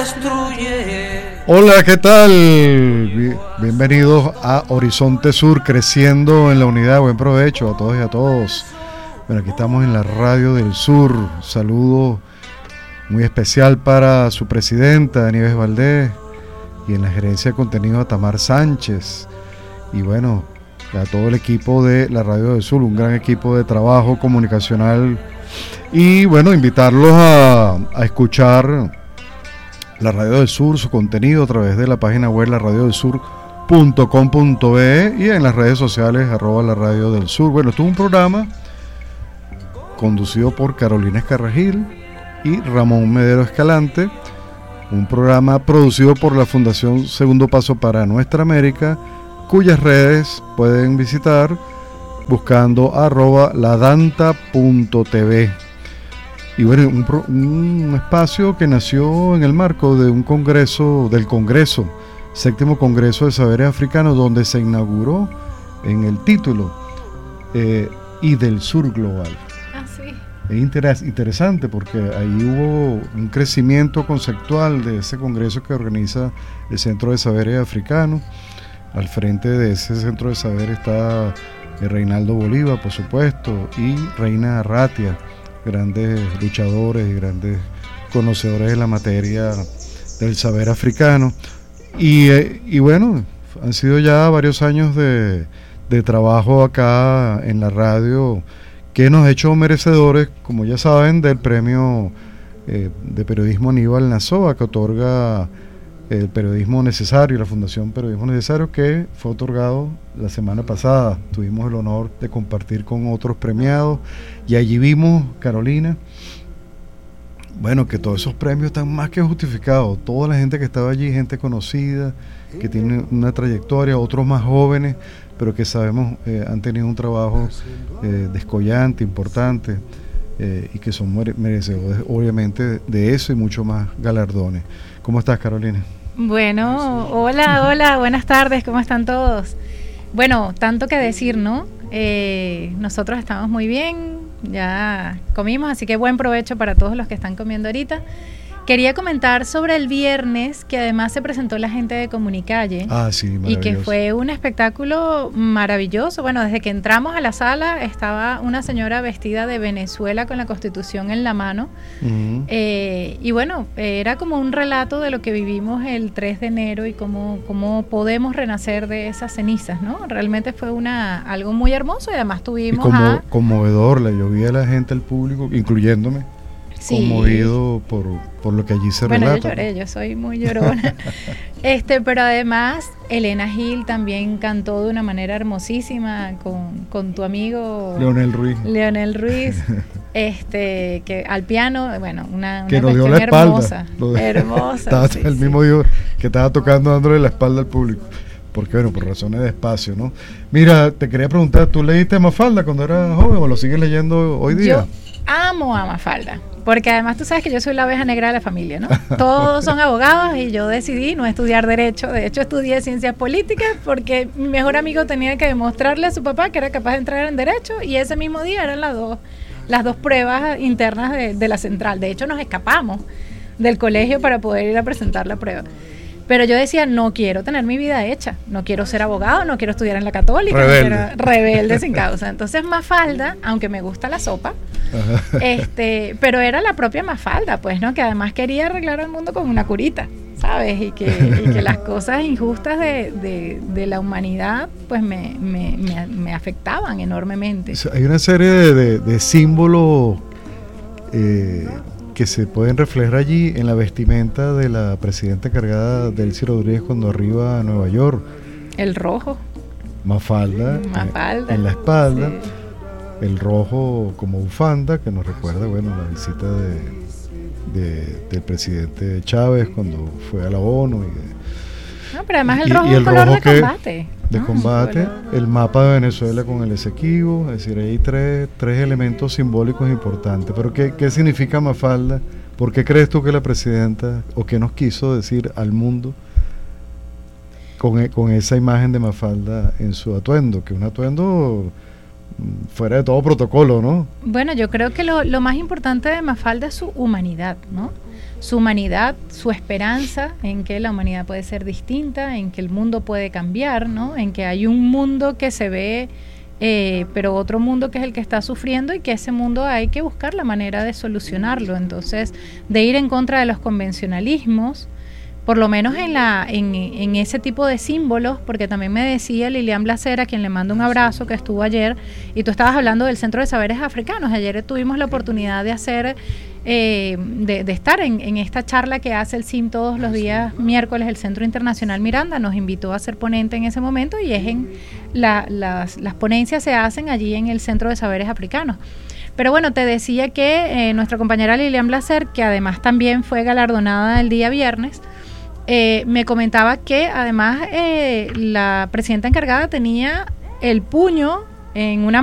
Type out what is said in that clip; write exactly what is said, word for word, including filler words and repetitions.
destruye. Hola, ¿qué tal? Bienvenidos a Horizonte Sur, creciendo en la unidad. Buen provecho a todos y a todos. Bueno, aquí estamos en la Radio del Sur. Saludo muy especial para su presidenta, Nieves Valdés, y en la gerencia de contenido a Tamar Sánchez. Y bueno, a todo el equipo de la Radio del Sur, un gran equipo de trabajo comunicacional. Y bueno, invitarlos a, a escuchar la Radio del Sur, su contenido a través de la página web la radio del sur punto com punto be y en las redes sociales arroba la Radio del Sur. Bueno, esto es un programa conducido por Carolina Escarragil y Ramón Medero Escalante, un programa producido por la Fundación Segundo Paso para Nuestra América, cuyas redes pueden visitar buscando arroba ladanta punto tv. Y bueno, un, un espacio que nació en el marco de un congreso, del Congreso, séptimo Congreso de Saberes Africanos, donde se inauguró en el título eh, y del Sur Global. Ah, sí. Es interes, interesante porque ahí hubo un crecimiento conceptual de ese congreso que organiza el Centro de Saberes Africanos. Al frente de ese Centro de Saberes está Reinaldo Bolívar, por supuesto, y Reina Arratia, grandes luchadores y grandes conocedores de la materia del saber africano. Y, eh, y bueno, han sido ya varios años de, de trabajo acá en la radio que nos ha hecho merecedores, como ya saben, del premio eh, de periodismo Aníbal Nazoa, que otorga el periodismo necesario, la Fundación Periodismo Necesario, que fue otorgado la semana pasada. Tuvimos el honor de compartir con otros premiados y allí vimos, Carolina, bueno, que todos esos premios están más que justificados. Toda la gente que estaba allí, gente conocida, que tiene una trayectoria, otros más jóvenes, pero que sabemos eh, han tenido un trabajo eh, descollante, importante, eh, y que son merecedores, obviamente, de eso y mucho más galardones. ¿Cómo estás, Carolina? Bueno, hola, hola, buenas tardes, ¿cómo están todos? Bueno, tanto que decir, ¿no? Eh, nosotros estamos muy bien, ya comimos, así que buen provecho para todos los que están comiendo ahorita. Quería comentar sobre el viernes, que además se presentó la gente de Comunicalle. Ah, sí, y que fue un espectáculo maravilloso. Bueno, desde que entramos a la sala estaba una señora vestida de Venezuela con la Constitución en la mano. Uh-huh. Eh, y bueno, era como un relato de lo que vivimos el tres de enero y cómo, cómo podemos renacer de esas cenizas, ¿no? Realmente fue una algo muy hermoso y además tuvimos y como, a... conmovedor, la llovía a la gente, al público, incluyéndome. Sí. Conmovido por, por lo que allí se bueno, relata. Bueno, yo lloré, yo soy muy llorona. este, pero además, Elena Gil también cantó de una manera hermosísima con, con tu amigo Leonel Ruiz. Leonel Ruiz, este, que al piano, bueno, una, una que nos dio la espalda. Hermosa. De, hermosa. Estaba, sí, el sí. mismo dijo que estaba tocando, dándole la espalda al público. Porque, bueno, por razones de espacio, ¿no? Mira, te quería preguntar, ¿tú leíste Mafalda cuando eras joven o lo sigues leyendo hoy día? Yo amo a Mafalda. Porque además tú sabes que yo soy la oveja negra de la familia, ¿no? Todos son abogados y yo decidí no estudiar Derecho. De hecho, estudié Ciencias Políticas porque mi mejor amigo tenía que demostrarle a su papá que era capaz de entrar en Derecho y ese mismo día eran las dos, las dos pruebas internas de, de la central. De hecho, nos escapamos del colegio para poder ir a presentar la prueba. Pero yo decía, no quiero tener mi vida hecha, no quiero ser abogado, no quiero estudiar en la Católica, rebelde, no quiero, rebelde sin causa. Entonces Mafalda, aunque me gusta la sopa, este, pero era la propia Mafalda, pues, ¿no? Que además quería arreglar al mundo con una curita, ¿sabes? Y que, y que las cosas injustas de, de, de la humanidad, pues, me, me, me, me afectaban enormemente. Hay una serie de, de, de símbolos eh, que se pueden reflejar allí en la vestimenta de la presidenta encargada Delcy Rodríguez cuando arriba a Nueva York. El rojo. Mafalda, Mafalda en, en la espalda, sí. El rojo como bufanda, que nos recuerda, bueno, la visita de, de, del presidente Chávez cuando fue a la ONU. Y de, no, pero además el y, rojo y el es un color rojo de que, combate. De ¿no? combate, el mapa de Venezuela con el Esequibo, es decir, hay tres, tres elementos simbólicos importantes. Pero ¿qué, qué significa Mafalda? ¿Por qué crees tú que la presidenta, o qué nos quiso decir al mundo con, con esa imagen de Mafalda en su atuendo? Que es un atuendo fuera de todo protocolo, ¿no? Bueno, yo creo que lo, lo más importante de Mafalda es su humanidad, ¿no? su humanidad, su esperanza en que la humanidad puede ser distinta, en que el mundo puede cambiar, ¿no? En que hay un mundo que se ve, eh, pero otro mundo que es el que está sufriendo y que ese mundo hay que buscar la manera de solucionarlo. Entonces, de ir en contra de los convencionalismos, por lo menos en la en, en ese tipo de símbolos, porque también me decía Lilian Blaser, a quien le mando un abrazo, que estuvo ayer, y tú estabas hablando del Centro de Saberes Africanos. Ayer tuvimos la oportunidad de hacer, eh, de, de estar en, en esta charla que hace el C I M todos los días miércoles, el Centro Internacional Miranda, nos invitó a ser ponente en ese momento, y es en la, las, las ponencias se hacen allí en el Centro de Saberes Africanos. Pero bueno, te decía que eh, nuestra compañera Lilian Blaser, que además también fue galardonada el día viernes, Eh, me comentaba que además eh, la presidenta encargada tenía el puño en una